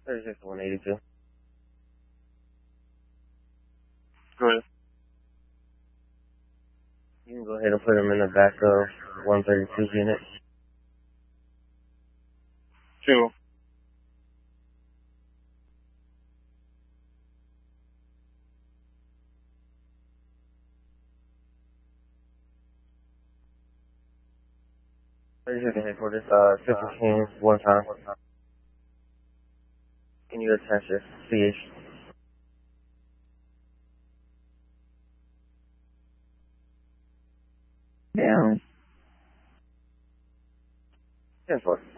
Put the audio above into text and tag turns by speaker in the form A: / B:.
A: 36 to 182.
B: Go ahead.
A: You can go ahead and put him in the back of 132's unit.
B: Two.
A: Here's your headquarters, 15 one time. Can you attach your CH?
C: Down.
A: 10-4.